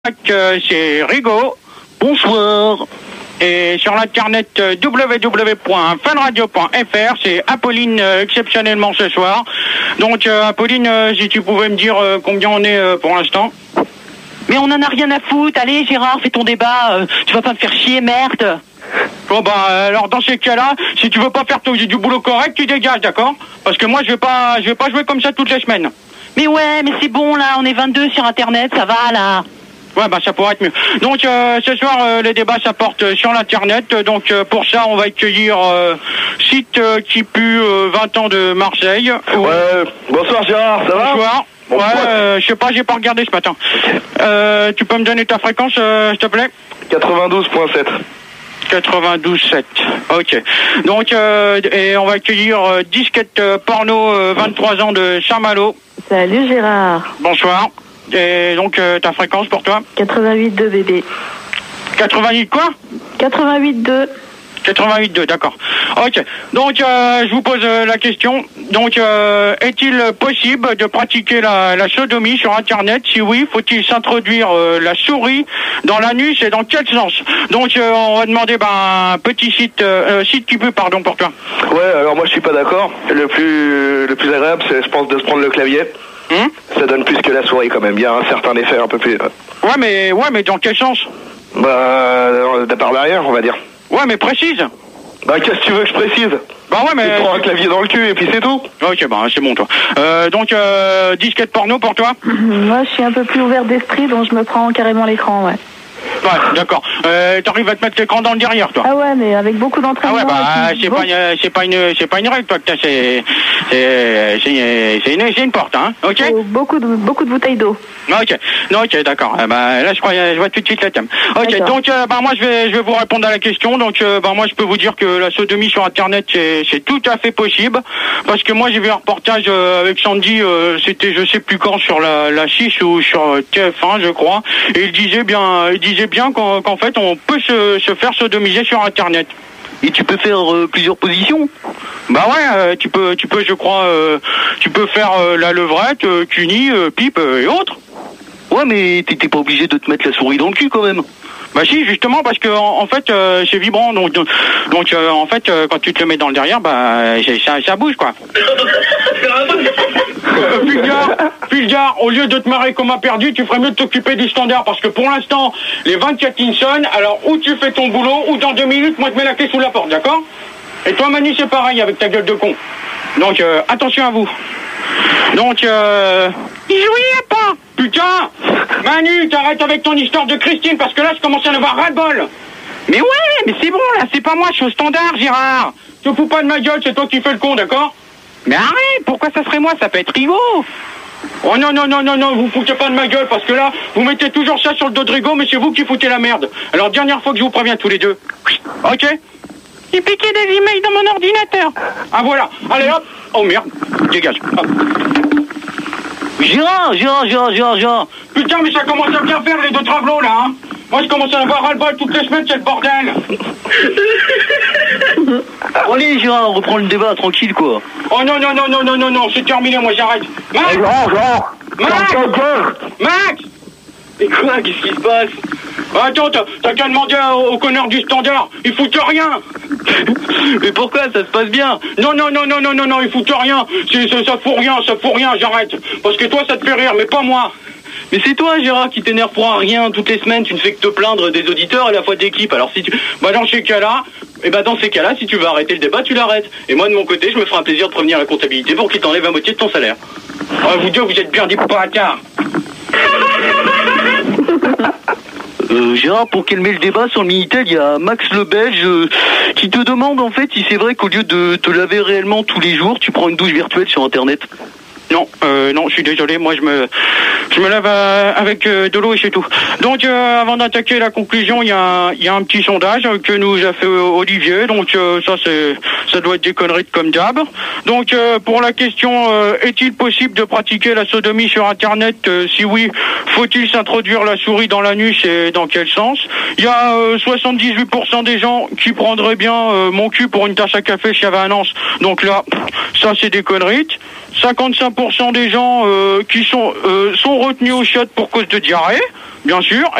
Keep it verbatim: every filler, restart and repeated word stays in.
Euh, c'est Rigaud. Bonsoir. Et sur l'internet euh, w w w point fun radio point f r, c'est Apolline euh, exceptionnellement ce soir. Donc euh, Apolline, euh, si tu pouvais me dire euh, combien on est euh, pour l'instant. Mais on en a rien à foutre. Allez Gérard, fais ton débat. Euh, tu vas pas me faire chier, merde. Bon bah euh, alors dans ces cas-là, si tu veux pas faire ton, du boulot correct, tu dégages, d'accord? Parce que moi je vais pas, je vais pas jouer comme ça toutes les semaines. Mais ouais, mais c'est bon là, on est vingt-deux sur internet, ça va là. Ouais, bah ça pourrait être mieux. Donc euh, ce soir, euh, les débats ça porte euh, sur l'internet. Donc euh, pour ça, on va accueillir euh, Site euh, qui pue euh, vingt ans de Marseille. Ouais. Bonsoir Gérard, ça va? Bonsoir. Ouais, euh, je sais pas, j'ai pas regardé ce matin. Euh, tu peux me donner ta fréquence, euh, s'il te plaît? quatre-vingt-douze virgule sept. quatre-vingt-douze virgule sept. Ok. Donc euh, et on va accueillir euh, Disquette euh, Porno, euh, vingt-trois ans de Saint-Malo. Salut Gérard. Bonsoir. Et donc euh, ta fréquence pour toi? quatre-vingt-huit virgule deux bébé. quatre-vingt-huit quoi? quatre-vingt-huit virgule deux. quatre-vingt-huit virgule deux, d'accord. Ok. Donc euh, je vous pose euh, la question. Donc euh, est-il possible de pratiquer la, la sodomie sur internet? Si oui, faut-il s'introduire euh, la souris dans l'anus et dans quel sens? Donc euh, on va demander ben, un petit site euh, site qui pue, pardon, pour toi. Ouais, alors moi je suis pas d'accord. Le plus le plus agréable, c'est je pense de se prendre le clavier. Hum Ça donne plus que la souris quand même. Il y a un certain effet un peu plus. Ouais, mais ouais, mais dans quel sens? Bah de par derrière, on va dire. Ouais, mais précise. Bah qu'est-ce que tu veux que je précise? Bah ouais, mais... Tu prends un clavier dans le cul et puis c'est tout. Ok, bah c'est bon toi. Euh, donc, euh, disquette porno pour toi? Moi, je suis un peu plus ouvert d'esprit, donc je me prends carrément l'écran, ouais. Ouais, d'accord. Euh, t'arrives à te mettre l'écran dans le derrière, toi? Ah ouais, mais avec beaucoup Ah d'entraînement. ouais, bah c'est bon. pas, une, c'est pas une, c'est pas une règle, toi, que t'as, c'est, c'est, c'est, c'est une, c'est une porte, hein, ok? Oh, beaucoup de, beaucoup de bouteilles d'eau. Ok, non, ok, d'accord. Euh, bah, là, je crois, je vois tout de suite le thème. Ok, donc, euh, bah, moi, je vais, je vais vous répondre à la question. Donc, euh, bah, moi, je peux vous dire que la sodomie sur Internet, c'est, c'est tout à fait possible. Parce que moi, j'ai vu un reportage euh, avec Sandy, euh, c'était, je sais plus quand, sur la, la six ou sur T F un, je crois. Et il disait bien, il disait bien qu'en, qu'en fait, on peut se, se faire sodomiser sur Internet. Et tu peux faire euh, plusieurs positions? Bah ouais, euh, tu peux, tu peux, je crois, euh, tu peux faire euh, la levrette, euh, cuni, euh, pipe euh, et autres. Ouais, mais t'étais pas obligé de te mettre la souris dans le cul quand même. Bah si, justement, parce que en, en fait euh, c'est vibrant, donc donc euh, en fait euh, quand tu te le mets dans le derrière, bah ça, ça bouge quoi. euh, Fulgare, Fulgare, au lieu de te marrer comme un perdu, tu ferais mieux de t'occuper du standard, parce que pour l'instant les vingt-quatre lignes sonnent. Alors ou tu fais ton boulot, ou dans deux minutes moi je te mets la clé sous la porte, d'accord? Et toi Manu, c'est pareil avec ta gueule de con. Donc euh, attention à vous. Donc euh... il jouait pas. Putain, Manu, t'arrêtes avec ton histoire de Christine, parce que là, je commence à en avoir ras-le-bol. Mais ouais, mais c'est bon, là, c'est pas moi, je suis au standard, Gérard. Tu te fous pas de ma gueule, c'est toi qui fais le con, d'accord? Mais arrête, pourquoi ça serait moi? Ça peut être Rigaud. Oh non, non, non, non, non, vous foutez pas de ma gueule, parce que là, vous mettez toujours ça sur le dos de Rigaud, mais c'est vous qui foutez la merde. Alors, dernière fois que je vous préviens tous les deux. Ok? J'ai piqué des emails dans mon ordinateur. Ah, voilà. Allez, hop. Oh, merde. Dégage. Hop. Gérard, Gérard, Gérard, Gérard, Gérard. Putain, mais ça commence à bien faire, les deux travelots, là, hein. Moi, je commence à en avoir ras-le-bol toutes les semaines, c'est le bordel. Allez, Gérard, on reprend le débat, tranquille, quoi. Oh non, non, non, non, non, non, non, c'est terminé, moi, j'arrête. Max! Hey, Gérard, Gérard. Max! Max! Mais quoi, qu'est-ce qui se passe? Attends, t'as, t'as qu'à demander au, au connard du standard, ils foutent rien. Mais pourquoi? Ça se passe bien. Non, non, non, non, non, non, non, ils foutent rien. C'est, ça, ça fout rien, ça fout rien, j'arrête. Parce que toi, ça te fait rire, mais pas moi. Mais c'est toi, Gérard, qui t'énerve pour un rien toutes les semaines. Tu ne fais que te plaindre des auditeurs et la fois d'équipe. Alors si tu... Bah dans ces cas-là, et bah dans ces cas-là, si tu veux arrêter le débat, tu l'arrêtes. Et moi, de mon côté, je me ferai un plaisir de prévenir la comptabilité pour qu'ils t'enlèvent la moitié de ton salaire. Oh, vous deux, vous êtes bien des bâtards. Euh, Gérard, pour calmer le débat sur le Minitel, il y a Max le Belge euh, qui te demande en fait si c'est vrai qu'au lieu de te laver réellement tous les jours, tu prends une douche virtuelle sur Internet. Non, euh, non, je suis désolé, moi je me je me lave euh, avec euh, de l'eau et c'est tout. Donc euh, avant d'attaquer la conclusion, il y a il y a un petit sondage que nous a fait euh, Olivier. Donc euh, ça c'est ça doit être des conneries comme d'hab. Donc euh, pour la question euh, est-il possible de pratiquer la sodomie sur Internet? euh, Si oui, faut-il s'introduire la souris dans l'anus et dans quel sens? Il y a euh, soixante-dix-huit pour cent des gens qui prendraient bien euh, mon cul pour une tasse à café chez Avanance. Donc là, ça c'est des conneries. cinquante-cinq pour cent des gens euh, qui sont euh, sont retenus au chiottes pour cause de diarrhée. bien sûr.